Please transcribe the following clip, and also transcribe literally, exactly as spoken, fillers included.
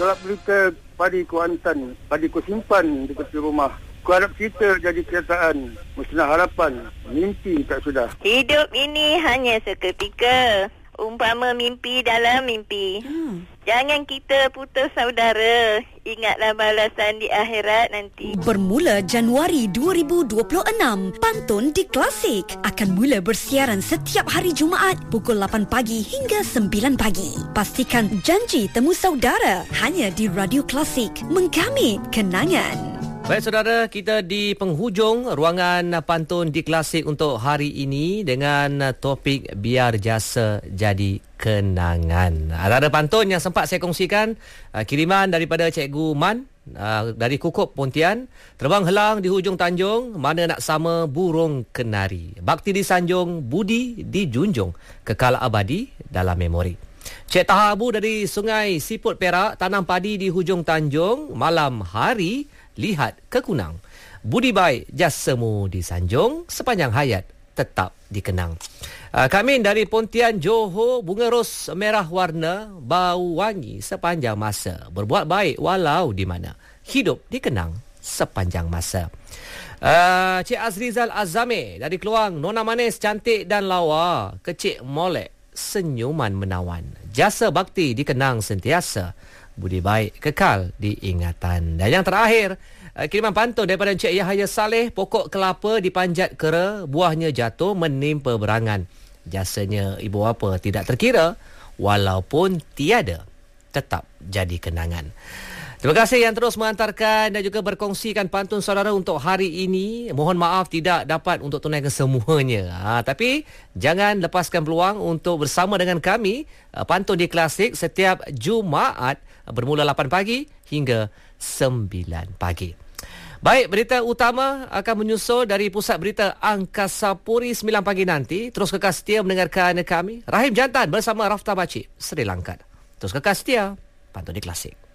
Kalau berita padi Kuantan, padi ku simpan di tepi rumah. Ku harap kita jadi kenyataan, musnah harapan, mimpi tak sudah. Hidup ini hanya seketika, umpama mimpi dalam mimpi. Hmm. Jangan kita putus saudara, ingatlah balasan di akhirat nanti. Bermula Januari dua ribu dua puluh enam, Pantun di Klasik akan mula bersiaran setiap hari Jumaat pukul lapan pagi hingga sembilan pagi. Pastikan janji temu saudara hanya di Radio Klasik, menggamit kenangan. Baik saudara, kita di penghujung ruangan Pantun di Klasik untuk hari ini dengan topik biar jasa jadi kenangan. Ada pantun yang sempat saya kongsikan, kiriman daripada Cikgu Man dari Kukup Pontian. Terbang helang di hujung tanjung, mana nak sama burung kenari. Bakti disanjung, budi dijunjung, kekal abadi dalam memori. Cik Taha Abu dari Sungai Siput Perak, tanam padi di hujung tanjung, malam hari lihat ke kunang. Budi baik jasamu disanjung, sepanjang hayat tetap dikenang. Uh, kami dari Pontian Johor, bunga ros merah warna, bau wangi sepanjang masa. Berbuat baik walau di mana, hidup dikenang sepanjang masa. Uh, Cik Azrizal Azame dari Keluang, nona manis cantik dan lawa, kecik molek senyuman menawan. Jasa bakti dikenang sentiasa, budi baik kekal diingatan. Dan yang terakhir, kiriman pantun daripada Encik Yahya Saleh, pokok kelapa dipanjat kera, buahnya jatuh menimpa berangan. Jasanya ibu bapa tidak terkira, walaupun tiada tetap jadi kenangan. Terima kasih yang terus mengantarkan dan juga berkongsikan pantun saudara untuk hari ini. Mohon maaf tidak dapat untuk tunaikan semuanya. Ha, tapi jangan lepaskan peluang untuk bersama dengan kami Pantun di Klasik setiap Jumaat bermula lapan pagi hingga sembilan pagi. Baik, berita utama akan menyusul dari Pusat Berita Angkasa Puri sembilan pagi nanti. Terus kekal setia mendengarkan kami. Rahim Jantan bersama Rafta Bacip, Sri Lanka. Terus kekal setia Pantun di Klasik.